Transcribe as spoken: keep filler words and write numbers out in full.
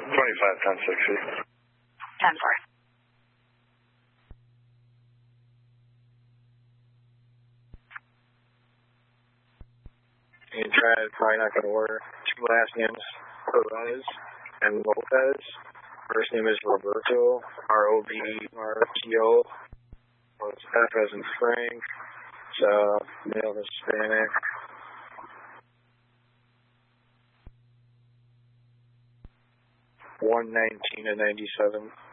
twenty-five, ten, sixty. ten four. And try it, probably not going to work. Two last names, Perez and Lopez. First name is Roberto, R O B E R T O. It's F as in Frank. It's uh, male Hispanic. one nineteen to ninety-seven.